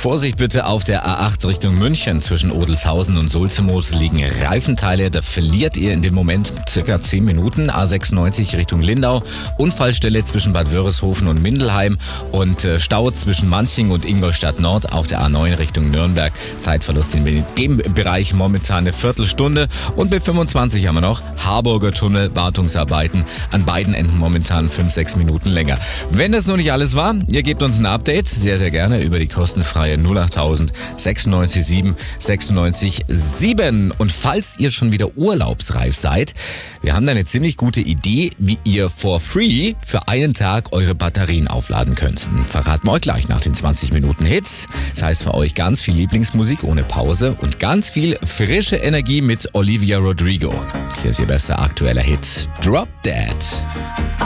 Vorsicht bitte auf der A8 Richtung München. Zwischen Odelshausen und Sulzemoos liegen Reifenteile. Da verliert ihr in dem Moment circa 10 Minuten. A96 Richtung Lindau. Unfallstelle zwischen Bad Wörishofen und Mindelheim. Und Stau zwischen Manching und Ingolstadt Nord auf der A9 Richtung Nürnberg. Zeitverlust in dem Bereich momentan eine Viertelstunde. Und B25 haben wir noch Harburger Tunnel, Wartungsarbeiten. An beiden Enden momentan 5-6 Minuten länger. Wenn das noch nicht alles war, ihr gebt uns ein Update. Sehr, sehr gerne über die kostenfreie 08000 96 7 96 7. Und falls ihr schon wieder urlaubsreif seid, wir haben da eine ziemlich gute Idee, wie ihr for free für einen Tag eure Batterien aufladen könnt. Verraten wir euch gleich nach den 20 Minuten Hits. Das heißt für euch ganz viel Lieblingsmusik ohne Pause und ganz viel frische Energie mit Olivia Rodrigo. Hier ist ihr bester aktueller Hit, Drop Dead.